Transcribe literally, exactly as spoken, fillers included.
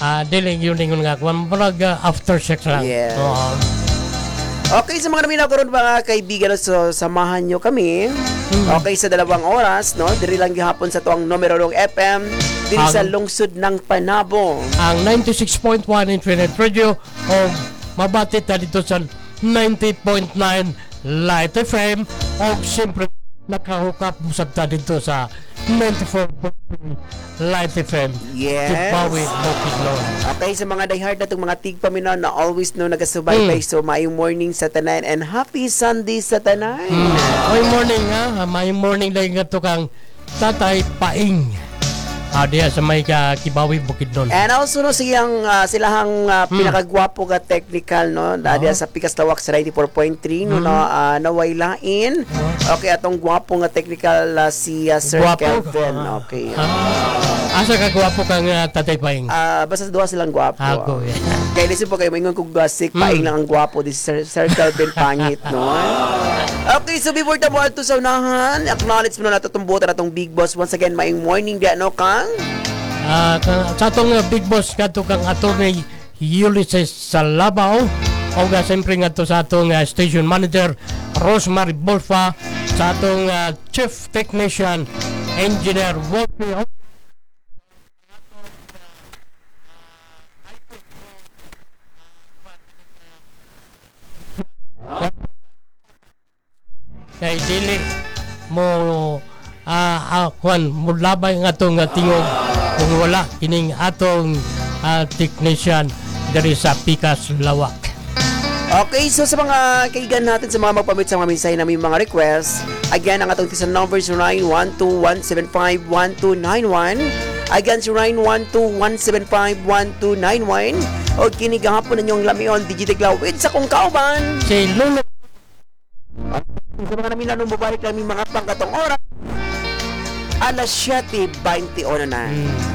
ah dili yun ingon nga kung parang uh, aftershock lang. Yes. Oo. Okay, sa mga naminaw karon mga kaibigan, so samahan nyo kami. Okay, sa dalawang oras, no? Diri lang gihapon sa tuang numero ng F M diri sa Ang- lungsod ng Panabo. Ang ninety-six point one Infinite Radio o mabatit na dito sa ninety point nine Light F M o siyempre nakahukap mo sa dito sa ninety-four point three Light F M. Yes. Tipawi, Bukidnon. Okay, sa mga diehard na itong mga tigpaminaw na always no nagasubaybay, Mm. so maayong morning sa tanan and happy Sunday sa tanan. Mm. May morning ha, may morning lang nga to kang Tatay Paing. Ah, diya sa may ka Kibawi, Bukidnon. And also no siyang uh, silahang uh, Hmm. pinakagwapo ka technical no dahil Oh. sa Pikas Lawak sa ninety-four point three no Hmm. no uh, nawaylain. Okay, atong gwapo nga technical uh, si uh, Sir Gwapo. Kelvin. Ah. Okay. Ah, asa ka gwapo kang uh, Tatay Paing? Ah, basta duha silang gwapo. Ako, yeah. Kaya listen po kayo, maingon kong gasik, Hmm. paing lang ang gwapo di Sir, Sir Kelvin pangit, no? Okay, so before tamo ato sa unahan, acknowledge mo na nato itong buta na itong Big Boss. Once again, maing morning di ano kang? Ah, ka- sa atong uh, big boss kato kang attorney Ulysses Salabaw o nga siyempre nga to sa atong uh, station manager Rosemary Bolfa, sa atong uh, chief technician engineer Wolfie. Kay dili mo ah ah, kwan mulabay nga atong uh, tingog kung wala kining atong ah, technician diri sa Pikas Lawak. Okay, so sa mga kaigan natin, sa mga magpamit sa mga mensahe na may mga request, again, ang atong tisa numbers nine one two one seven five one two nine one. Again, so nine one two one seven five one two nine one. O kinigahapon ninyong lamion, Digitec Lawid sa kong kauban. Si Lolo Sa mga namin nanong mabalik namin mga pangkatong oras, alas siyete twenty na na. mm,